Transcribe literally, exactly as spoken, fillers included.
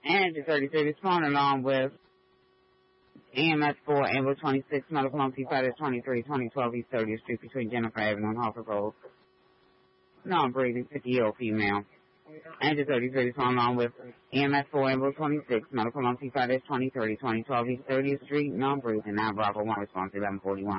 Engine thirty-three, respond along with E M S four, Ambulance twenty-six, Medical Home T Fighters twenty-three, twenty twelve East thirtieth Street between Jennifer Avenue and Harford Road. Non-breathing, fifty-year-old female. Engine thirty-three, respond along with E M S four, Ambulance twenty-six, Medical Home T Fighters twenty-three, twenty twelve East thirtieth Street, non-breathing, nine Bravo one, response eleven forty-one.